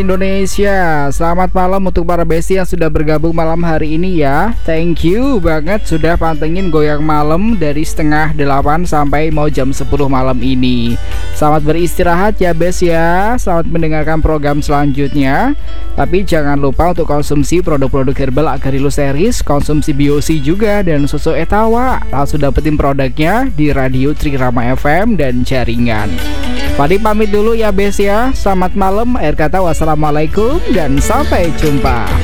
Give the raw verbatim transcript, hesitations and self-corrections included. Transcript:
Indonesia, selamat malam untuk para besti yang sudah bergabung malam hari ini ya. Thank you banget sudah pantengin Goyang Malam dari setengah delapan sampai mau jam sepuluh malam ini. Selamat beristirahat ya bes ya. Selamat mendengarkan program selanjutnya. Tapi jangan lupa untuk konsumsi produk-produk herbal Agarilus Series, konsumsi biosi juga dan susu etawa. Langsung dapetin produknya di Radio Trirama F M dan jaringan. Padi pamit dulu ya bes ya. Selamat malam, akhir kata wassalamualaikum dan sampai jumpa.